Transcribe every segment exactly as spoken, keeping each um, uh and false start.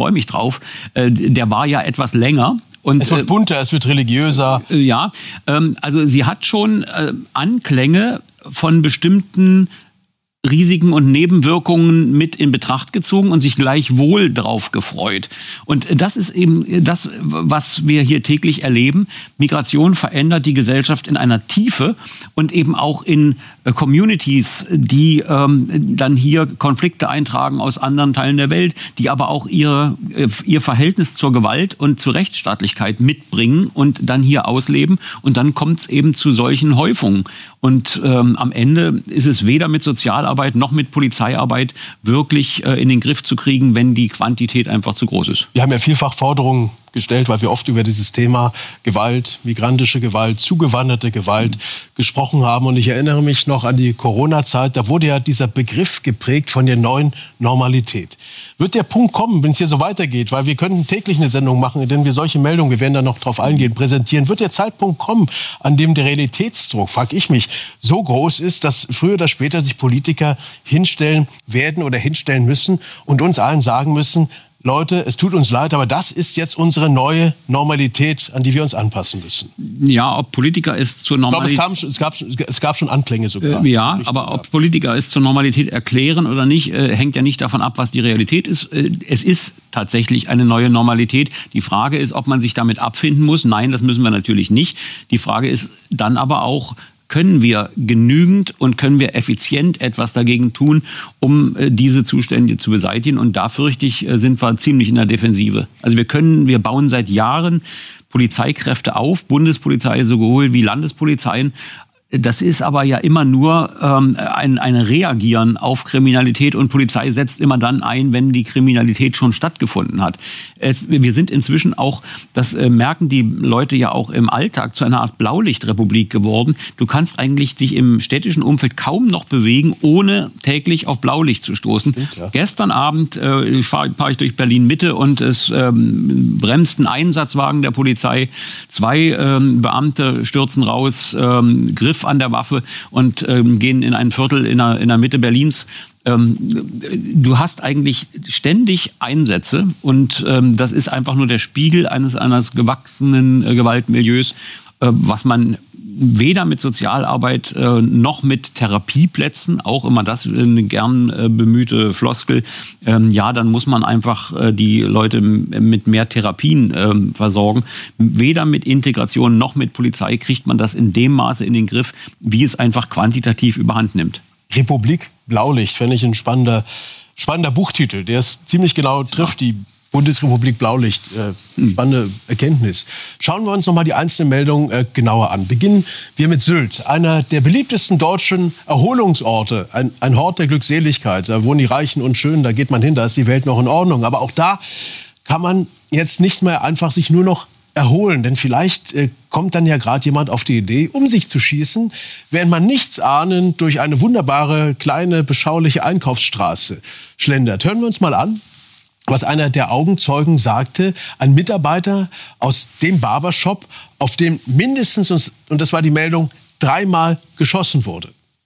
freue mich drauf. Äh, der war ja etwas länger. Und, es wird bunter, es wird religiöser. Äh, ja, ähm, also sie hat schon äh, Anklänge von bestimmten Risiken und Nebenwirkungen mit in Betracht gezogen und sich gleichwohl drauf gefreut. Und das ist eben das, was wir hier täglich erleben. Migration verändert die Gesellschaft in einer Tiefe und eben auch in Communities, die ähm, dann hier Konflikte eintragen aus anderen Teilen der Welt, die aber auch ihre, ihr Verhältnis zur Gewalt und zur Rechtsstaatlichkeit mitbringen und dann hier ausleben. Und dann kommt es eben zu solchen Häufungen. Und ähm, am Ende ist es weder mit Sozialarbeit noch mit Polizeiarbeit wirklich äh, in den Griff zu kriegen, wenn die Quantität einfach zu groß ist. Wir haben ja vielfach Forderungen gestellt, weil wir oft über dieses Thema Gewalt, migrantische Gewalt, zugewanderte Gewalt gesprochen haben. Und ich erinnere mich noch an die Corona-Zeit, da wurde ja dieser Begriff geprägt von der neuen Normalität. Wird der Punkt kommen, wenn es hier so weitergeht, weil wir könnten täglich eine Sendung machen, in der wir solche Meldungen, wir werden da noch drauf eingehen, präsentieren, wird der Zeitpunkt kommen, an dem der Realitätsdruck, frage ich mich, so groß ist, dass früher oder später sich Politiker hinstellen werden oder hinstellen müssen und uns allen sagen müssen, Leute, es tut uns leid, aber das ist jetzt unsere neue Normalität, an die wir uns anpassen müssen. Ja, ob Politiker es zur Normalität... Ich glaube, es, kam, es, gab, es gab schon Anklänge sogar. Äh, ja, aber ob Politiker es zur Normalität erklären oder nicht, äh, hängt ja nicht davon ab, was die Realität ist. Äh, es ist tatsächlich eine neue Normalität. Die Frage ist, ob man sich damit abfinden muss. Nein, das müssen wir natürlich nicht. Die Frage ist dann aber auch, können wir genügend und können wir effizient etwas dagegen tun, um äh, diese Zustände zu beseitigen? Und da fürchte ich, äh, sind wir ziemlich in der Defensive. Also wir können, wir bauen seit Jahren Polizeikräfte auf, Bundespolizei sowohl wie Landespolizeien. Das ist aber ja immer nur ähm, ein, ein Reagieren auf Kriminalität und Polizei setzt immer dann ein, wenn die Kriminalität schon stattgefunden hat. Es, wir sind inzwischen auch, das äh, merken die Leute ja auch im Alltag, zu einer Art Blaulichtrepublik geworden. Du kannst eigentlich dich im städtischen Umfeld kaum noch bewegen, ohne täglich auf Blaulicht zu stoßen. Stimmt, ja. Gestern Abend äh, fahre fahr ich durch Berlin-Mitte und es ähm, bremst ein Einsatzwagen der Polizei. Zwei ähm, Beamte stürzen raus, ähm, Griff an der Waffe und ähm, gehen in ein Viertel in der, in der Mitte Berlins. Ähm, du hast eigentlich ständig Einsätze und ähm, das ist einfach nur der Spiegel eines, eines gewachsenen äh, Gewaltmilieus, äh, was man weder mit Sozialarbeit äh, noch mit Therapieplätzen, auch immer das eine gern äh, bemühte Floskel, ähm, ja, dann muss man einfach äh, die Leute mit mehr Therapien äh, versorgen. Weder mit Integration noch mit Polizei kriegt man das in dem Maße in den Griff, wie es einfach quantitativ überhand nimmt. Republik Blaulicht, fände ich ein spannender, spannender Buchtitel, der es ziemlich genau trifft, die Bundesrepublik Blaulicht, äh, spannende Erkenntnis. Schauen wir uns noch mal die einzelnen Meldungen äh, genauer an. Beginnen wir mit Sylt, einer der beliebtesten deutschen Erholungsorte, ein, ein Hort der Glückseligkeit. Da wohnen die Reichen und Schönen, da geht man hin, da ist die Welt noch in Ordnung. Aber auch da kann man jetzt nicht mehr einfach sich nur noch erholen, denn vielleicht äh, kommt dann ja gerade jemand auf die Idee, um sich zu schießen, während man nichts ahnend durch eine wunderbare, kleine, beschauliche Einkaufsstraße schlendert. Hören wir uns mal an, was einer der Augenzeugen sagte, ein Mitarbeiter aus dem Barbershop, auf dem mindestens, und das war die Meldung, dreimal geschossen wurde.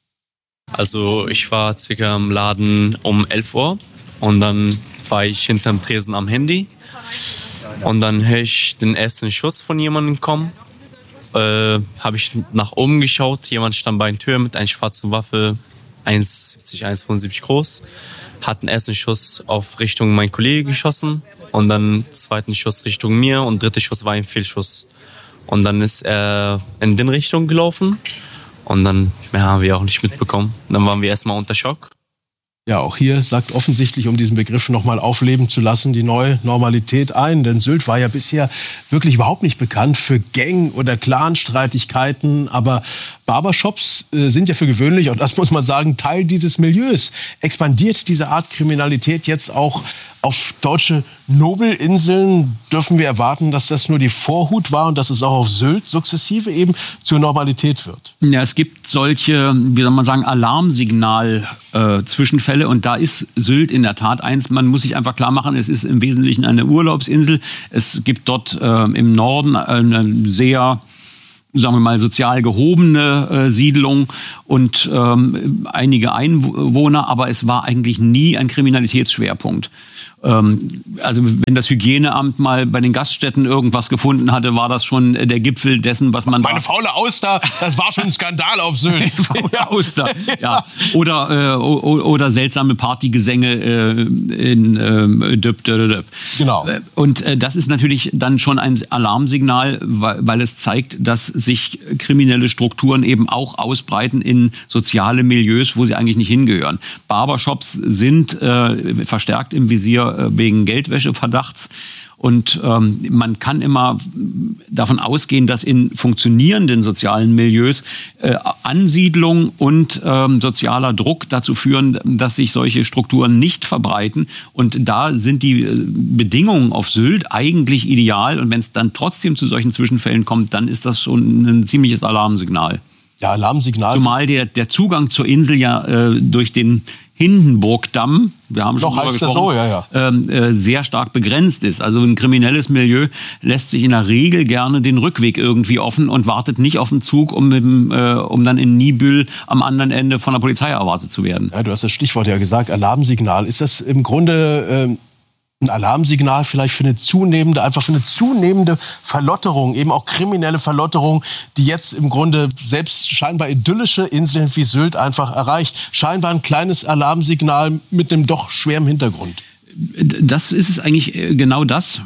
Also ich war circa im Laden um elf Uhr und dann war ich hinterm Tresen am Handy und dann höre ich den ersten Schuss von jemandem kommen. Äh, habe ich nach oben geschaut, jemand stand bei der Tür mit einer schwarzen Waffe, eins Komma siebzig, eins Komma fünfundsiebzig groß. Hat einen ersten Schuss auf Richtung mein Kollege geschossen und dann zweiten Schuss Richtung mir und dritter Schuss war ein Fehlschuss. Und dann ist er in den Richtung gelaufen und dann mehr haben wir auch nicht mitbekommen. Dann waren wir erstmal unter Schock. Ja, auch hier sagt offensichtlich, um diesen Begriff nochmal aufleben zu lassen, die neue Normalität ein. Denn Sylt war ja bisher wirklich überhaupt nicht bekannt für Gang- oder Clanstreitigkeiten. Aber Barbershops äh, sind ja für gewöhnlich, und das muss man sagen, Teil dieses Milieus. Expandiert diese Art Kriminalität jetzt auch auf deutsche Nobelinseln? Dürfen wir erwarten, dass das nur die Vorhut war und dass es auch auf Sylt sukzessive eben zur Normalität wird? Ja, es gibt solche, wie soll man sagen, Alarmsignal-Zwischenfälle äh, und da ist Sylt in der Tat eins. Man muss sich einfach klar machen, es ist im Wesentlichen eine Urlaubsinsel. Es gibt dort äh, im Norden eine sehr, sagen wir mal, sozial gehobene äh, Siedlung und ähm, einige Einwohner, aber es war eigentlich nie ein Kriminalitätsschwerpunkt. ähm, also wenn das Hygieneamt mal bei den Gaststätten irgendwas gefunden hatte, war das schon der Gipfel dessen, was man... Meine faule Auster, das war schon ein Skandal auf Sylt. faule Auster, ja. Oder, äh, oder seltsame Partygesänge äh, in äh, Döp, Döp, Döp. Genau. Und äh, das ist natürlich dann schon ein Alarmsignal, weil, weil es zeigt, dass sich kriminelle Strukturen eben auch ausbreiten in soziale Milieus, wo sie eigentlich nicht hingehören. Barbershops sind äh, verstärkt im Visier äh, wegen Geldwäscheverdachts. Und ähm, man kann immer davon ausgehen, dass in funktionierenden sozialen Milieus äh, Ansiedlung und ähm, sozialer Druck dazu führen, dass sich solche Strukturen nicht verbreiten. Und da sind die äh, Bedingungen auf Sylt eigentlich ideal. Und wenn es dann trotzdem zu solchen Zwischenfällen kommt, dann ist das schon ein ziemliches Alarmsignal. Ja, Alarmsignal. Zumal der, der Zugang zur Insel ja äh, durch den Hindenburgdamm, wir haben schon Doch, darüber heißt das gesprochen, so, ja, ja. Ähm, äh, sehr stark begrenzt ist. Also ein kriminelles Milieu lässt sich in der Regel gerne den Rückweg irgendwie offen und wartet nicht auf den Zug, um, mit dem, äh, um dann in Niebüll am anderen Ende von der Polizei erwartet zu werden. Ja, du hast das Stichwort ja gesagt, Alarmsignal. Ist das im Grunde... Äh ein Alarmsignal vielleicht für eine zunehmende, einfach für eine zunehmende Verlotterung, eben auch kriminelle Verlotterung, die jetzt im Grunde selbst scheinbar idyllische Inseln wie Sylt einfach erreicht. Scheinbar ein kleines Alarmsignal mit einem doch schweren Hintergrund. Das ist es eigentlich genau das,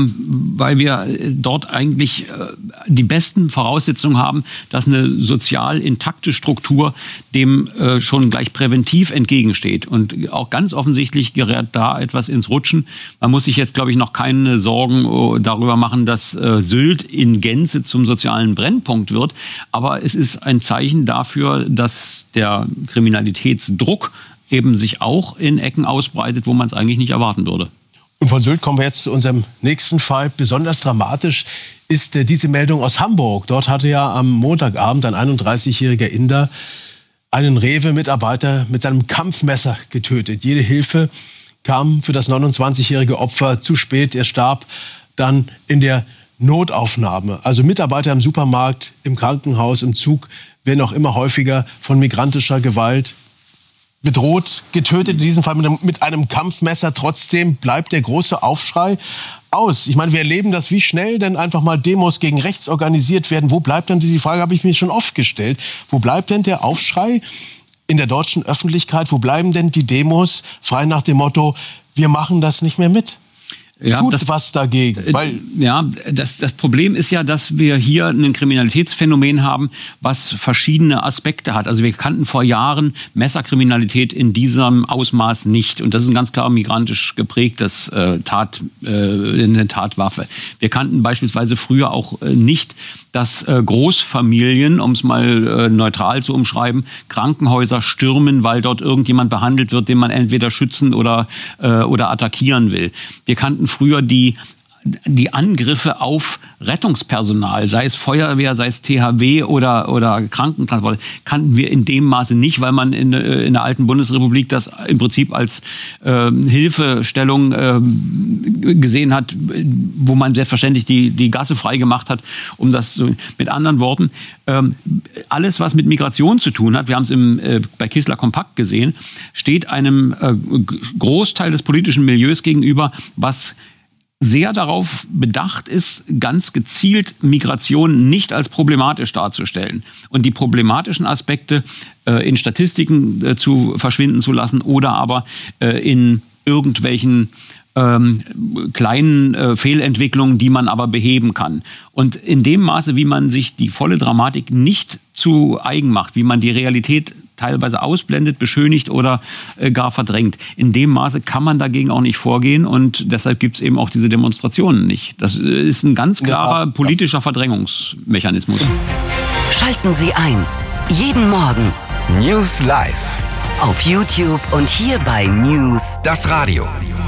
weil wir dort eigentlich die besten Voraussetzungen haben, dass eine sozial intakte Struktur dem schon gleich präventiv entgegensteht. Und auch ganz offensichtlich gerät da etwas ins Rutschen. Man muss sich jetzt, glaube ich, noch keine Sorgen darüber machen, dass Sylt in Gänze zum sozialen Brennpunkt wird. Aber es ist ein Zeichen dafür, dass der Kriminalitätsdruck eben sich auch in Ecken ausbreitet, wo man es eigentlich nicht erwarten würde. Und von Sylt kommen wir jetzt zu unserem nächsten Fall. Besonders dramatisch ist äh, diese Meldung aus Hamburg. Dort hatte ja am Montagabend ein einunddreißigjähriger Inder einen Rewe-Mitarbeiter mit seinem Kampfmesser getötet. Jede Hilfe kam für das neunundzwanzigjährige Opfer zu spät. Er starb dann in der Notaufnahme. Also Mitarbeiter im Supermarkt, im Krankenhaus, im Zug werden auch immer häufiger von migrantischer Gewalt bedroht, getötet, in diesem Fall mit einem, mit einem Kampfmesser. Trotzdem bleibt der große Aufschrei aus. Ich meine, wir erleben das, wie schnell denn einfach mal Demos gegen rechts organisiert werden. Wo bleibt denn, diese Frage habe ich mir schon oft gestellt, wo bleibt denn der Aufschrei in der deutschen Öffentlichkeit? Wo bleiben denn die Demos frei nach dem Motto, wir machen das nicht mehr mit? Ja, Tut das, was dagegen. Weil ja, das, das Problem ist ja, dass wir hier ein Kriminalitätsphänomen haben, was verschiedene Aspekte hat. Also wir kannten vor Jahren Messerkriminalität in diesem Ausmaß nicht. Und das ist ein ganz klar migrantisch geprägtes äh, Tat, äh, eine Tatwaffe. Wir kannten beispielsweise früher auch äh, nicht, dass äh, Großfamilien, um es mal äh, neutral zu umschreiben, Krankenhäuser stürmen, weil dort irgendjemand behandelt wird, den man entweder schützen oder, äh, oder attackieren will. Wir kannten früher die die Angriffe auf Rettungspersonal, sei es Feuerwehr, sei es T H W oder, oder Krankentransport, kannten wir in dem Maße nicht, weil man in, in der alten Bundesrepublik das im Prinzip als äh, Hilfestellung äh, gesehen hat, wo man selbstverständlich die, die Gasse frei gemacht hat, um das so, mit anderen Worten, äh, alles, was mit Migration zu tun hat, wir haben es im, äh, bei Kissler Kompakt gesehen, steht einem äh, Großteil des politischen Milieus gegenüber, was sehr darauf bedacht ist, ganz gezielt Migration nicht als problematisch darzustellen und die problematischen Aspekte äh, in Statistiken äh, zu verschwinden zu lassen oder aber äh, in irgendwelchen ähm, kleinen äh, Fehlentwicklungen, die man aber beheben kann. Und in dem Maße, wie man sich die volle Dramatik nicht zu eigen macht, wie man die Realität teilweise ausblendet, beschönigt oder äh, gar verdrängt. In dem Maße kann man dagegen auch nicht vorgehen und deshalb gibt es eben auch diese Demonstrationen nicht. Das ist ein ganz klarer politischer Verdrängungsmechanismus. Schalten Sie ein. Jeden Morgen News Live. Auf YouTube und hier bei News das Radio.